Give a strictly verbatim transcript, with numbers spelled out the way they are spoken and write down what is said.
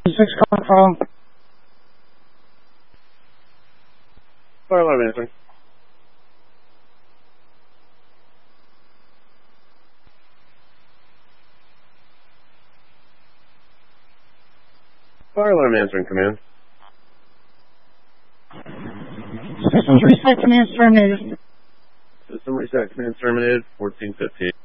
six call call. Fire alarm answering. Fire alarm answering command. Systems reset, command terminated. System reset, command terminated, fourteen fifteen.